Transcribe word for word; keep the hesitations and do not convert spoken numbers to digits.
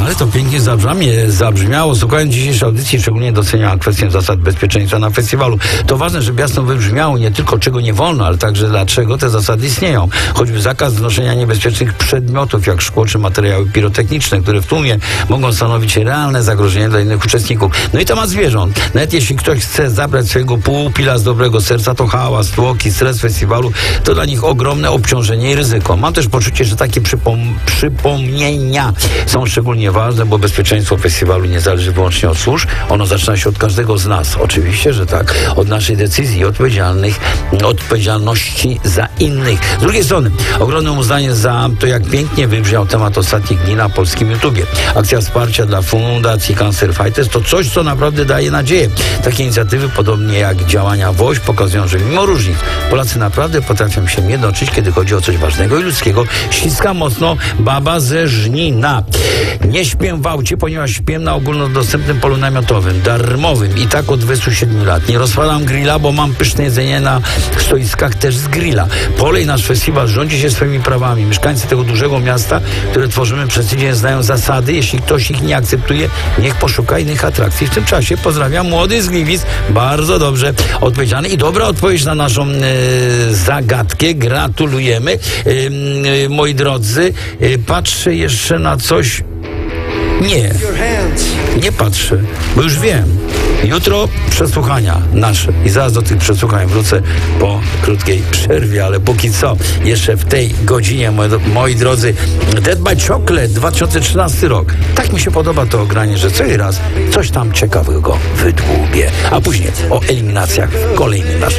Ale to pięknie zabrzmiało, zabrzmiało. Słuchając dzisiejszej audycji, szczególnie doceniam kwestię zasad bezpieczeństwa na festiwalu. To ważne, żeby jasno wybrzmiało nie tylko czego nie wolno, ale także dlaczego te zasady istnieją. Choćby zakaz wnoszenia niebezpiecznych przedmiotów, jak szkło czy materiały pirotechniczne, które w tłumie mogą stanowić realne zagrożenie dla innych uczestników. No i temat zwierząt. Nawet jeśli ktoś chce zabrać swojego półpila z dobrego serca, to hałas, tłoki, stres festiwalu to dla nich ogromne obciążenie i ryzyko. Mam też poczucie, że takie przypom- przypomnienia są szczególnie ważne, bo bezpieczeństwo festiwalu nie zależy wyłącznie od służb. Ono zaczyna się od każdego z nas. Oczywiście, że tak. Od naszej decyzji i odpowiedzialnych, odpowiedzialności za innych. Z drugiej strony, ogromne uznanie za to, jak pięknie wybrzmiał temat ostatnich dni na polskim YouTubie. Akcja wsparcia dla Fundacji Cancer Fighters to coś, co naprawdę daje nadzieję. Takie inicjatywy, podobnie jak działania W O Ś, pokazują, że mimo różnic Polacy naprawdę potrafią się jednoczyć, kiedy chodzi o coś ważnego i ludzkiego. Ściska mocno baba ze Żnina. Nie śpię w aucie, ponieważ śpię na ogólnodostępnym polu namiotowym, darmowym i tak od dwudziestu siedmiu lat. Nie rozpalam grilla, bo mam pyszne jedzenie na stoiskach też z grilla. Pole i nasz festiwal rządzi się swoimi prawami. Mieszkańcy tego dużego miasta, które tworzymy przez tydzień, znają zasady. Jeśli ktoś ich nie akceptuje, niech poszuka innych atrakcji. W tym czasie pozdrawiam młody z Gliwic. Bardzo dobrze odpowiedziane i dobra odpowiedź na naszą e, zagadkę. Gratulujemy. E, e, moi drodzy, e, patrzę jeszcze na coś. Nie, nie patrzę, bo już wiem. Jutro przesłuchania nasze i zaraz do tych przesłuchań wrócę po krótkiej przerwie, ale póki co, jeszcze w tej godzinie, moi, moi drodzy, Dead by Chocolate, dwa tysiące trzynasty rok. Tak mi się podoba to ogranie, że co raz coś tam ciekawego wydłubię, a później o eliminacjach w kolejnym naszym